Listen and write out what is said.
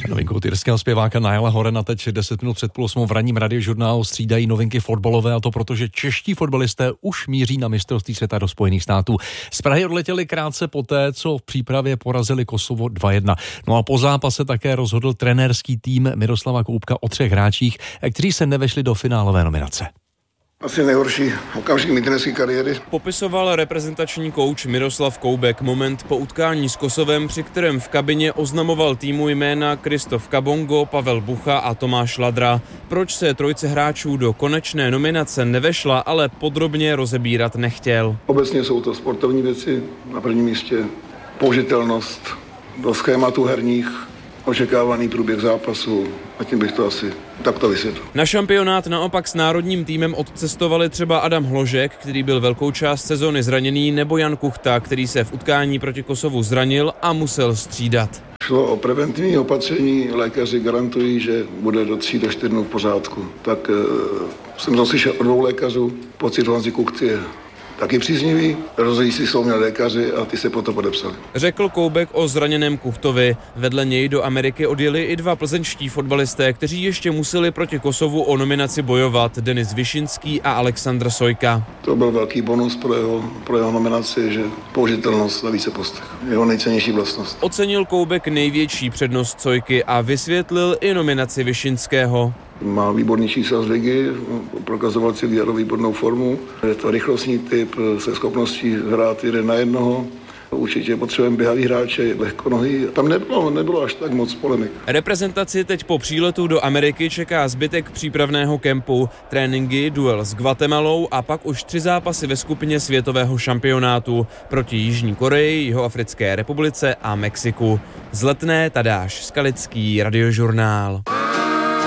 Novinkou tyrského zpěváka Nialla Horena teď 10 minut před 7:30 v ranním radiožurnálu střídají novinky fotbalové, a to proto, že čeští fotbalisté už míří na mistrovství světa do Spojených států. Z Prahy odletěli krátce poté, co v přípravě porazili Kosovo 2-1. No a po zápase také rozhodl trenérský tým Miroslava Koubka o 3 hráčích, kteří se nevešli do finálové nominace. Asi nejhorší okamžik mé trenerské kariéry. Popisoval reprezentační kouč Miroslav Koubek moment po utkání s Kosovem, při kterém v kabině oznamoval týmu jména Kristof Kabongo, Pavel Bucha a Tomáš Ladra. Proč se trojice hráčů do konečné nominace nevešla, ale podrobně rozebírat nechtěl. Obecně jsou to sportovní věci, na prvním místě použitelnost do schématu herních, očekávaný průběh zápasu, a tím bych to asi takto vysvětlil. Na šampionát naopak s národním týmem odcestovali třeba Adam Hložek, který byl velkou část sezony zraněný, nebo Jan Kuchta, který se v utkání proti Kosovu zranil a musel střídat. Šlo o preventivní opatření, lékaři garantují, že bude do 3 do 4 dnů v pořádku. Tak jsem to slyšel od 2 lékařů, pocit Honzy Kuchty je taky příznivý, rozhodující jsou měli lékaři a ty se potom podepsali. Řekl Koubek o zraněném Kuchtovi. Vedle něj do Ameriky odjeli i 2 plzeňští fotbalisté, kteří ještě museli proti Kosovu o nominaci bojovat, Denis Višinský a Aleksandr Sojka. To byl velký bonus pro jeho nominaci, že použitelnost na více postech. Jeho nejcennější vlastnost. Ocenil Koubek největší přednost Sojky a vysvětlil i nominaci Višinského. Má výborný čísla z ligy, prokazoval celý jaro výbornou formu. Je to rychlostní typ se schopností hrát 1 na 1. Určitě potřebujeme běhavý hráče, lehkonohý. Tam nebylo až tak moc polemik. Reprezentaci teď po příletu do Ameriky čeká zbytek přípravného kempu, tréninky, duel s Guatemalou a pak už 3 zápasy ve skupině světového šampionátu proti Jižní Koreji, Jihoafrické republice a Mexiku. Z Letné Tadáš Skalický, Radiožurnál.